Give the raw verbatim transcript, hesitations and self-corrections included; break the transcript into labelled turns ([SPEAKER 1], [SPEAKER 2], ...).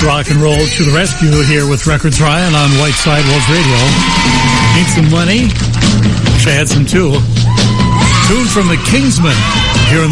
[SPEAKER 1] Rock and roll to the rescue here with Records Ryan on White Sidewalls Radio. Need some money? Wish I had some too. Tune from the Kingsmen here in the